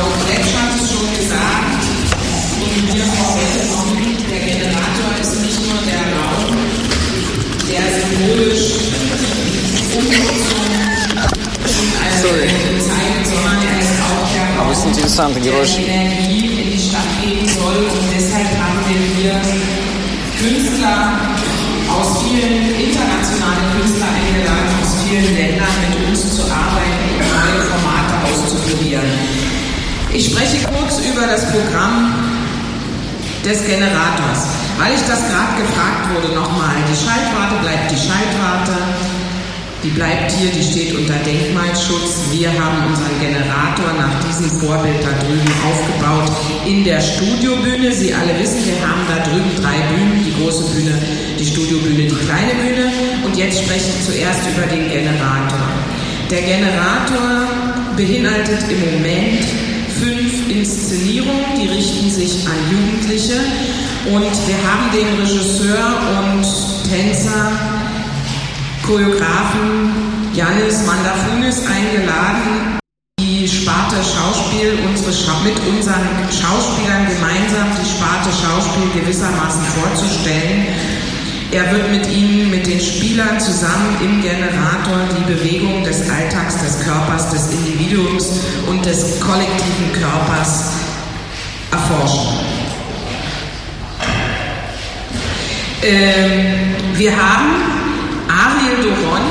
Frau Kretsch hat es schon gesagt, und mir vorweggenommen, der Generator ist nicht nur der Raum, der symbolisch Umnutzung in einer zeigt, sondern er ist auch der Raum, der Energie in die Stadt geben soll. Und deshalb haben wir hier Künstler aus vielen, internationale Künstler eingeladen, aus vielen Ländern mit uns zu arbeiten und neue Formate auszuprobieren. Ich spreche kurz über das Programm des Generators, weil ich das gerade gefragt wurde nochmal. Die Schallwarte bleibt die Schallwarte, die bleibt hier, die steht unter Denkmalschutz. Wir haben unseren Generator nach diesem Vorbild da drüben aufgebaut in der Studiobühne. Sie alle wissen, wir haben da drüben 3 Bühnen, die große Bühne, die Studiobühne, die kleine Bühne. Und jetzt spreche ich zuerst über den Generator. Der Generator beinhaltet im Moment 5 Inszenierungen, die richten sich an Jugendliche. Und wir haben den Regisseur und Tänzer, Choreografen Yannis Mandafunis eingeladen, die Sparte Schauspiel mit unseren Schauspielern gemeinsam die Sparte Schauspiel gewissermaßen vorzustellen. Er wird mit ihnen, mit den Spielern zusammen im Generator die Bewegung des Alltags, des Körpers, des Individuums und des kollektiven Körpers erforschen. Wir haben Ariel Doron,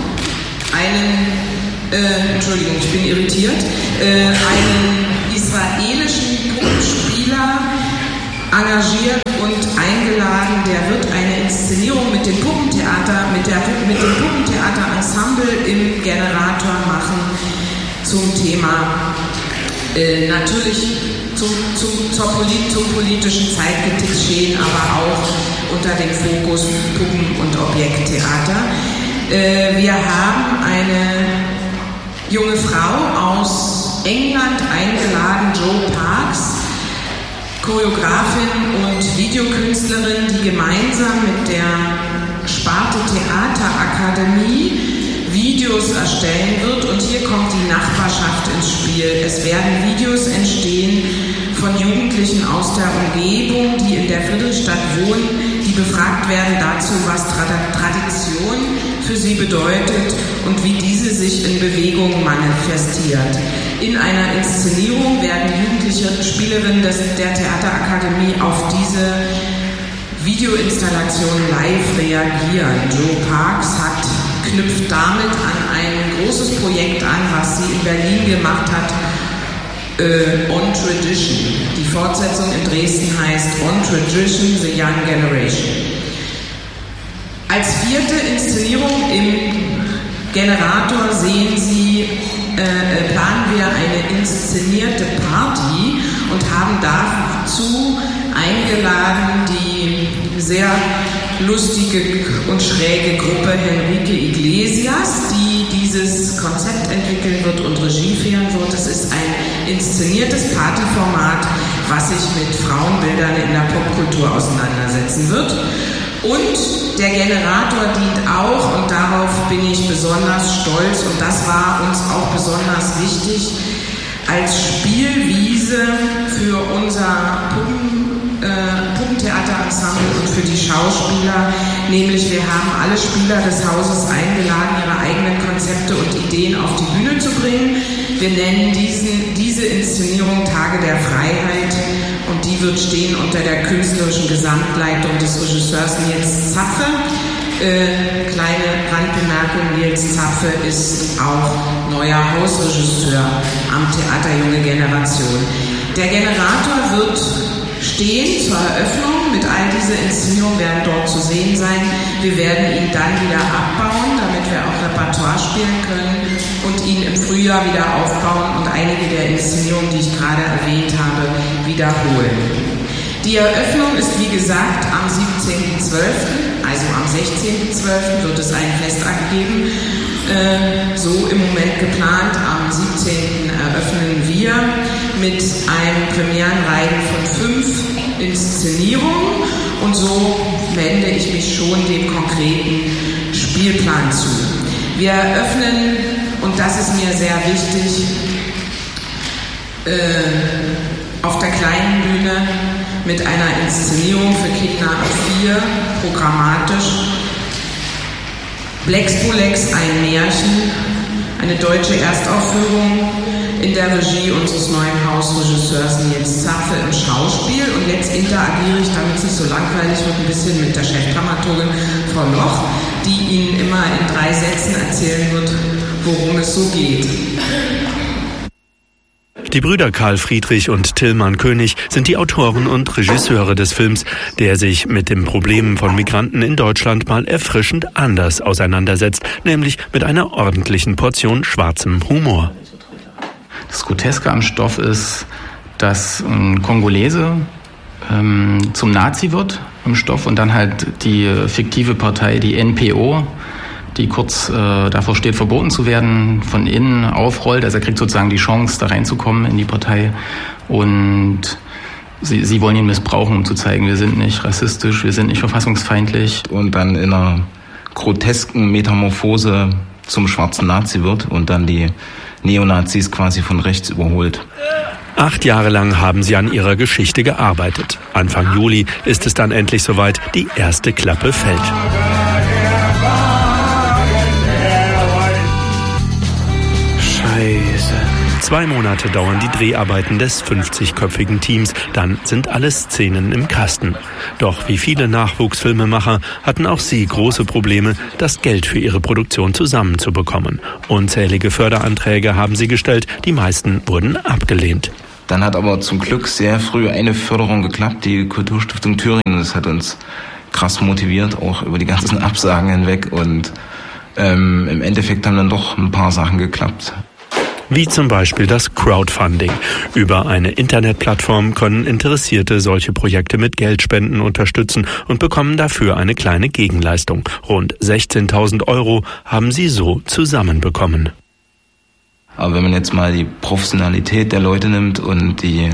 Entschuldigung, ich bin irritiert, einen israelischen Puppenspieler engagiert und eingeladen, der wird eine Inszenierung mit dem Puppentheater, mit dem Puppentheater-Ensemble im Generator machen zum Thema, natürlich zum politischen Zeitgeschehen, aber auch unter dem Fokus Puppen- und Objekttheater. Wir haben eine junge Frau aus England eingeladen, Jo Parks, Choreografin und Videokünstlerin, die gemeinsam mit der Sparte Theaterakademie Videos erstellen wird. Und hier kommt die Nachbarschaft ins Spiel. Es werden Videos entstehen von Jugendlichen aus der Umgebung, die in der Friedrichstadt wohnen, die befragt werden dazu, was Tradition für sie bedeutet und wie diese sich in Bewegung manifestiert. In einer Inszenierung werden jugendliche Spielerinnen der Theaterakademie auf diese Videoinstallation live reagieren. Jo Parks knüpft damit an ein großes Projekt an, was sie in Berlin gemacht hat, On Tradition. Die Fortsetzung in Dresden heißt On Tradition, The Young Generation. Als 4. Inszenierung im Generator planen wir eine inszenierte Party und haben dazu eingeladen die sehr lustige und schräge Gruppe Henrique Iglesias, die dieses Konzept entwickeln wird und Regie führen wird. Es ist ein inszeniertes Partyformat, was sich mit Frauenbildern in der Popkultur auseinandersetzen wird. Und der Generator dient auch, und darauf bin ich besonders stolz, und das war uns auch besonders wichtig, als Spielwiese für unser Puppentheaterensemble und für die Schauspieler, nämlich wir haben alle Spieler des Hauses eingeladen, ihre eigenen Konzepte und Ideen auf die Bühne zu bringen. Wir nennen diese Inszenierung Tage der Freiheit, und die wird stehen unter der künstlerischen Gesamtleitung des Regisseurs Nils Zapfe. Kleine Randbemerkung, Nils Zapfe ist auch neuer Hausregisseur am Theater Junge Generation. Der Generator wird stehen zur Eröffnung. Mit all dieser Inszenierung werden dort zu sehen sein. Wir werden ihn dann wieder abbauen, damit wir auch Repertoire spielen können und ihn im Frühjahr wieder aufbauen und einige der Inszenierungen, die ich gerade erwähnt habe, wiederholen. Die Eröffnung ist wie gesagt am 17.12., also am 16.12. wird es einen Festakt geben. So im Moment geplant. Am 17. eröffnen wir mit einem Premierenreigen von 5 Inszenierungen, und so wende ich mich schon dem konkreten Spielplan zu. Wir eröffnen, und das ist mir sehr wichtig, auf der kleinen Bühne mit einer Inszenierung für Kinder ab 4, programmatisch. Blexpolex, ein Märchen, eine deutsche Erstaufführung in der Regie unseres neuen Hausregisseurs Nils Zapfe im Schauspiel. Und jetzt interagiere ich, damit es nicht so langweilig wird, ein bisschen mit der Chefdramaturgin Frau Loch, die Ihnen immer in 3 Sätzen erzählen wird, worum es so geht. Die Brüder Karl Friedrich und Tillmann König sind die Autoren und Regisseure des Films, der sich mit dem Problem von Migranten in Deutschland mal erfrischend anders auseinandersetzt, nämlich mit einer ordentlichen Portion schwarzem Humor. Das Groteske am Stoff ist, dass ein Kongolese zum Nazi wird im Stoff und dann halt die fiktive Partei, die NPO, die kurz davor steht, verboten zu werden, von innen aufrollt. Also er kriegt sozusagen die Chance, da reinzukommen in die Partei. Und sie wollen ihn missbrauchen, um zu zeigen, wir sind nicht rassistisch, wir sind nicht verfassungsfeindlich. Und dann in einer grotesken Metamorphose zum schwarzen Nazi wird und dann die Neonazis quasi von rechts überholt. 8 Jahre lang haben sie an ihrer Geschichte gearbeitet. Anfang Juli ist es dann endlich soweit, die erste Klappe fällt. Scheiße. 2 Monate dauern die Dreharbeiten des 50-köpfigen Teams, dann sind alle Szenen im Kasten. Doch wie viele Nachwuchsfilmemacher hatten auch sie große Probleme, das Geld für ihre Produktion zusammenzubekommen. Unzählige Förderanträge haben sie gestellt, die meisten wurden abgelehnt. Dann hat aber zum Glück sehr früh eine Förderung geklappt, die Kulturstiftung Thüringen. Das hat uns krass motiviert, auch über die ganzen Absagen hinweg. Und im Endeffekt haben dann doch ein paar Sachen geklappt. Wie zum Beispiel das Crowdfunding. Über eine Internetplattform können Interessierte solche Projekte mit Geldspenden unterstützen und bekommen dafür eine kleine Gegenleistung. Rund 16.000 € haben sie so zusammenbekommen. Aber wenn man jetzt mal die Professionalität der Leute nimmt und die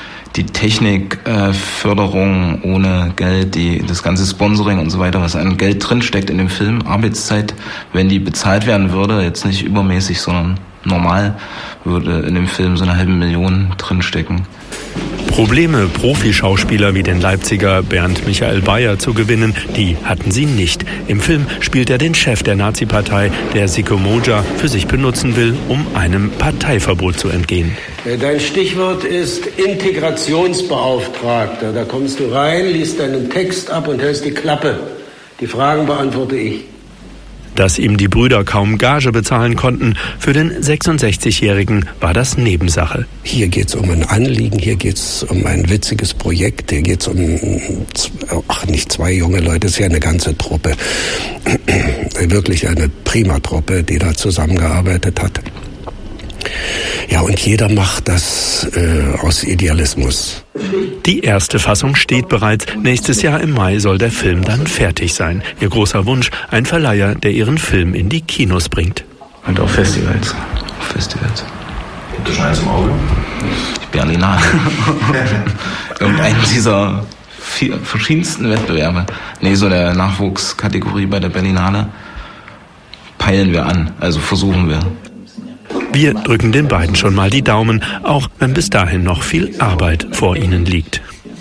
Technikförderung ohne Geld, das ganze Sponsoring und so weiter, was an Geld drinsteckt in dem Film, Arbeitszeit, wenn die bezahlt werden würde, jetzt nicht übermäßig, sondern normal, würde in dem Film so 500.000 drinstecken. Probleme, Profischauspieler wie den Leipziger Bernd Michael Bayer zu gewinnen, die hatten sie nicht. Im Film spielt er den Chef der Nazi-Partei, der Siko Moja für sich benutzen will, um einem Parteiverbot zu entgehen. Dein Stichwort ist Integrationsbeauftragter. Da kommst du rein, liest deinen Text ab und hältst die Klappe. Die Fragen beantworte ich. Dass ihm die Brüder kaum Gage bezahlen konnten, für den 66-Jährigen war das Nebensache. Hier geht es um ein Anliegen, hier geht es um ein witziges Projekt, hier geht es um, nicht 2 junge Leute, es ist ja eine ganze Truppe. Wirklich eine prima Truppe, die da zusammengearbeitet hat. Ja, und jeder macht das aus Idealismus. Die erste Fassung steht bereits. Nächstes Jahr im Mai soll der Film dann fertig sein. Ihr großer Wunsch, ein Verleiher, der ihren Film in die Kinos bringt. Und auf Festivals. Gibt es schon eins im Auge? Die Berlinale. Irgendeinen dieser verschiedensten Wettbewerbe. So der Nachwuchskategorie bei der Berlinale peilen wir an, also versuchen wir. Wir drücken den beiden schon mal die Daumen, auch wenn bis dahin noch viel Arbeit vor ihnen liegt.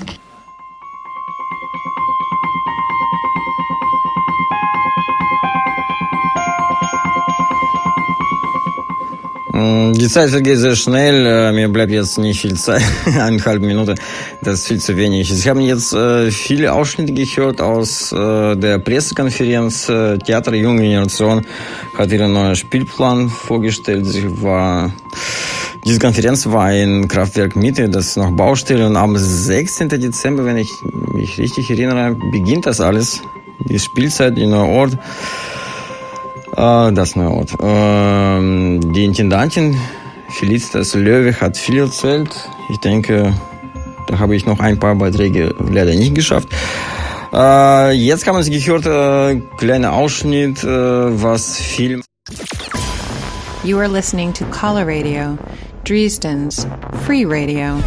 Die Zeit vergeht sehr schnell, mir bleibt jetzt nicht viel Zeit, 1,5 Minuten, das ist viel zu wenig. Sie haben jetzt viele Ausschnitte gehört aus der Pressekonferenz. Theater Junge Generation hat ihren neuen Spielplan vorgestellt. Diese Konferenz war in Kraftwerk Mitte, das ist noch Baustelle, und am 16. Dezember, wenn ich mich richtig erinnere, beginnt das alles, die Spielzeit in neuen Ort. Das neue Ort. Die Intendantin Felicitas Löwe hat viel erzählt. Ich denke, da habe ich noch ein paar Beiträge leider nicht geschafft. Jetzt haben Sie gehört, kleiner Ausschnitt, was Film. You are listening to Caller Radio, Dresden's free radio.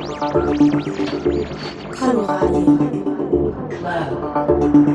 Coloradio.